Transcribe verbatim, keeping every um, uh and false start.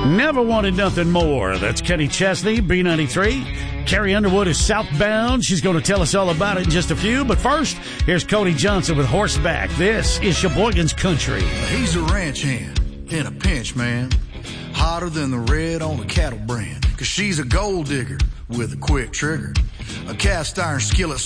Never wanted nothing more. That's Kenny Chesney, B ninety-three. Carrie Underwood is southbound. She's going to tell us all about it in just a few. But first, here's Cody Johnson with Horseback. This is Sheboygan's Country. He's a ranch hand in a pinch, man. Hotter than the red on a cattle brand. Cause she's a gold digger with a quick trigger. A cast iron skillet